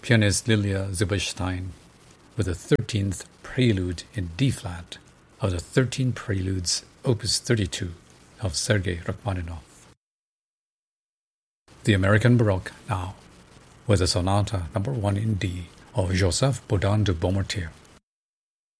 pianist Lilia Zilberstein with the 13th Prelude in D-flat of the 13 Preludes, Opus 32 of Sergei Rachmaninoff. The American Baroque now, with the Sonata No. 1 in D of Joseph Bodin de Beaumarchais.